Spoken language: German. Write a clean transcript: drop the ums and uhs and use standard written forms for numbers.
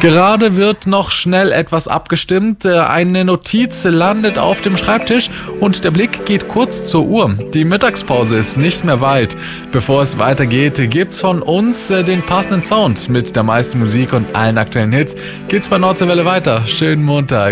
Gerade wird noch schnell etwas abgestimmt. Eine Notiz landet auf dem Schreibtisch und der Blick geht kurz zur Uhr. Die Mittagspause ist nicht mehr weit. Bevor es weitergeht, gibt's von uns den passenden Sound mit der meisten Musik und allen aktuellen Hits. Geht's bei Nordseewelle weiter. Schönen Montag.